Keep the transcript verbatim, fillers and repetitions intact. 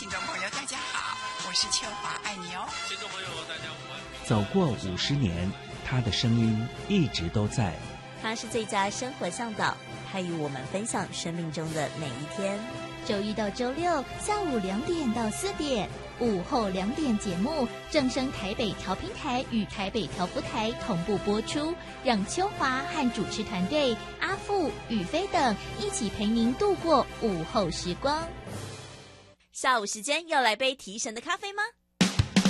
听众朋友，大家好，我是秋华，爱你哦。 听众朋友，大家午安。 走过五十年，他的声音一直都在。 他是最佳生活向导，他与我们分享生命中的每一天。 周一到周六下午两点到四点，午后两点节目正声台北调频台与台北调福台同步播出，让秋华和主持团队阿富、宇飞等一起陪您度过午后时光。 下午时间要来杯提神的咖啡吗？